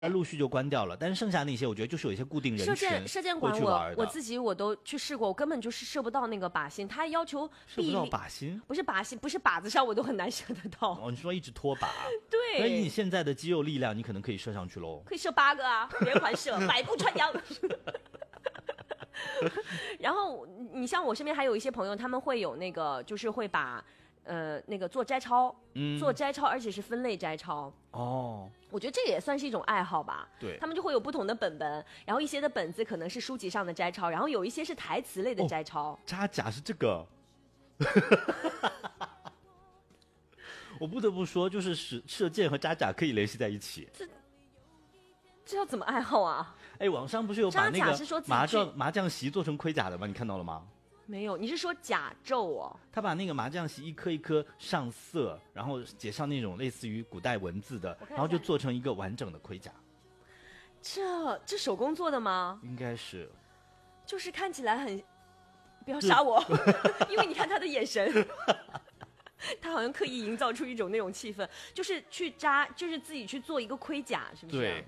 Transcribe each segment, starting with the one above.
陆续就关掉了，但是剩下那些我觉得就是有一些固定人群射箭馆我自己我都去试过，我根本就是射不到那个靶心，他要求射不到靶心， 不是靶心，不是靶子上我都很难射得到。 哦，你说一直拖靶， 对， 所以你现在的肌肉力量，你可能可以射上去喽， 可以射8个啊，连环射，百步穿杨。然后你像我身边还有一些朋友，他们会有那个，就是会把那个做摘抄，做摘抄，而且是分类摘抄。 哦， 我觉得这个也算是一种爱好吧。 对， 他们就会有不同的本，然后一些的本子可能是书籍上的摘抄，然后有一些是台词类的摘抄。 扎甲是这个。我不得不说，就是射箭和扎甲可以联系在一起。 这要怎么爱好啊？ 哎，网上不是有把那个麻将席做成盔甲的吗？你看到了吗？ 没有，你是说甲胄哦？ 他把那个麻将席一颗一颗上色，然后写上那种类似于古代文字的，然后就做成一个完整的盔甲。 这手工做的吗？ 应该是。 就是看起来很，不要杀我，因为你看他的眼神。他好像刻意营造出一种那种气氛，就是去扎，就是自己去做一个盔甲，是不是？ 对。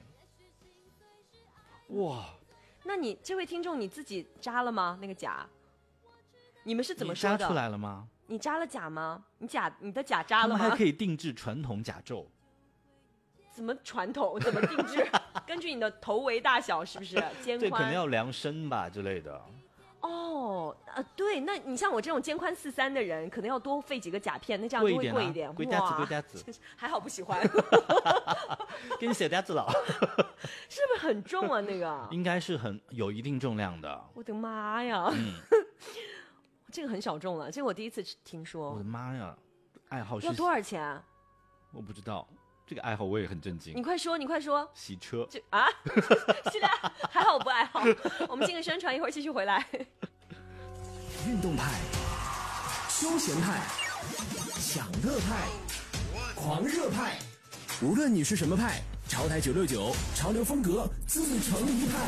哇， 那你这位听众你自己扎了吗？那个甲，你们是怎么说的？ 你扎出来了吗？ 你扎了甲吗？你的甲扎了吗？ 他们还可以定制传统甲胄。 怎么传统？怎么定制？根据你的头围大小是不是？肩宽？ 对，可能要量身吧之类的。 哦，对，那你像我这种肩宽4.3的人，可能要多费几个甲片，那这样就会贵一点。 贵嗲子， 还好不喜欢。 给你写嗲子了， 是不是很重啊？那个应该是有一定重量的。 我的妈呀！这个很小众了，这个我第一次听说。 我的妈呀，爱好是要多少钱？ 我不知道，这个爱好我也很震惊。 你快说，你快说。 洗车啊？是的，还好我不爱好。我们进个宣传，一会儿继续回来。 运动派、休闲派、享乐派、狂热派，无论你是什么派，潮台969，潮流风格自成一派。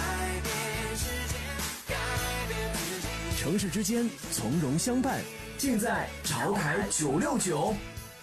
城市之间从容相伴，尽在潮台969。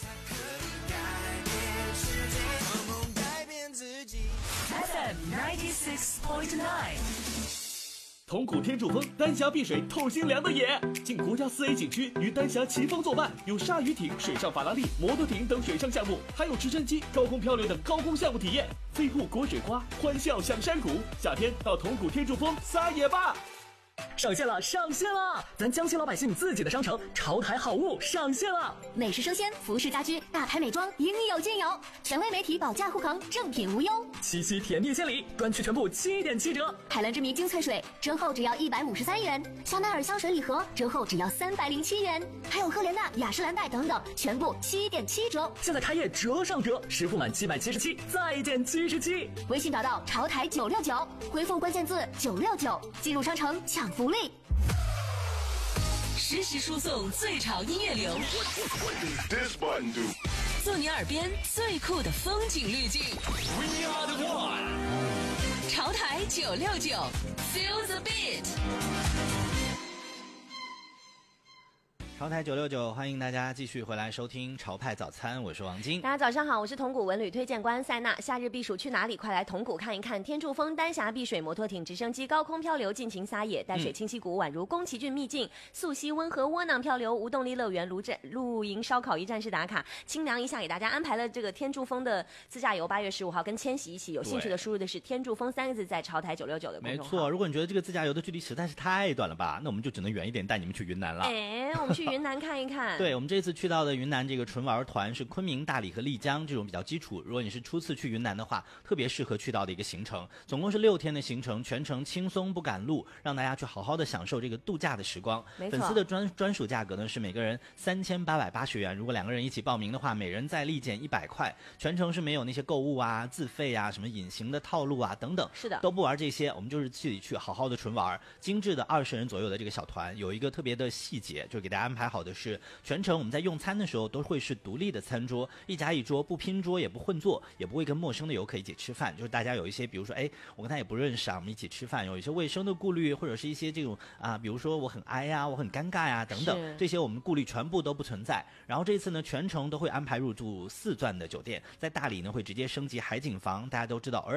FM 96.9。 铜鼓天柱峰丹霞碧水透心凉的野，进国家4A 景区与丹霞齐峰作伴，有鲨鱼艇、水上法拉利、摩托艇等水上项目，还有直升机、高空漂流等高空项目体验。飞瀑裹水花，欢笑享山谷，夏天到铜鼓天柱峰撒野吧！ 上线了！咱江西老百姓自己的商城潮台好物上线了， 美食生鲜、服饰家居、大牌美妆应有尽有，权威媒体保驾护航，正品无忧。 七夕甜蜜献礼，专区全部7.7折。 海蓝之谜精粹水折后只要153元，香奈儿香水礼盒折后只要307元，还有赫莲娜、雅诗兰黛等等，全部7.7折。 现在开业折上折，实付满777再减77。 微信找到潮台969，回复关键字969，进入商城抢福利。 实时输送最潮音乐流，做你耳边最酷的风景滤镜。We are the one。潮台969，Feel the beat。 潮台969，欢迎大家继续回来收听潮派早餐，我是王晶。 大家早上好，我是铜鼓文旅推荐官塞娜。夏日避暑去哪里？快来铜鼓看一看天柱峰、丹霞碧水、摩托艇、直升机、高空漂流，尽情撒野。淡水清溪谷宛如宫崎骏秘境，溯溪温和窝囊漂流，无动力乐园、露营烧烤一站式打卡。清凉一下，给大家安排了这个天柱峰的自驾游，8月15号跟千玺一起。有兴趣的输入的是天柱峰3个字，在潮台969的公众号。 没错，如果你觉得这个自驾游的距离实在是太短了吧，那我们就只能远一点带你们去云南了。 我们去云南看一看。 对，我们这次去到的云南这个纯玩团是昆明、大理和丽江这种比较基础，如果你是初次去云南的话，特别适合去到的一个行程。总共是6天的行程，全程轻松不赶路，让大家去好好的享受这个度假的时光。粉丝的专属价格呢是每个人3880元，如果2个人一起报名的话，每人再立减100块。全程是没有那些购物啊、自费啊、什么隐形的套路啊等等， 是的， 都不玩这些，我们就是自己去好好的纯玩。精致的20人左右的这个小团，有一个特别的细节，就是给大家安排排好的是，全程我们在用餐的时候都会是独立的餐桌，一家一桌，不拼桌也不混坐，也不会跟陌生的游客一起吃饭。就是大家有一些，比如说，我跟他也不认识啊，我们一起吃饭，有一些卫生的顾虑，或者是一些这种比如说我很挨呀，我很尴尬呀等等，这些我们顾虑全部都不存在。然后这次呢，全程都会安排入住4钻的酒店，在大理呢会直接升级海景房。大家都知道